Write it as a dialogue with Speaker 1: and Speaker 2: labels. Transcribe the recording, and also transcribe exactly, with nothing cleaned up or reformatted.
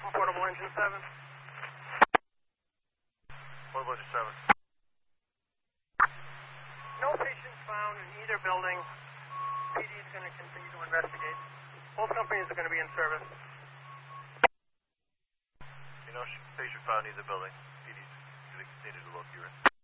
Speaker 1: Portable engine seven.
Speaker 2: Portable engine seven.
Speaker 1: No patients found in either building. P D is going to continue to investigate. Both companies are going to be in service.
Speaker 2: You know, patient found in either building. P D's going to continue to look here.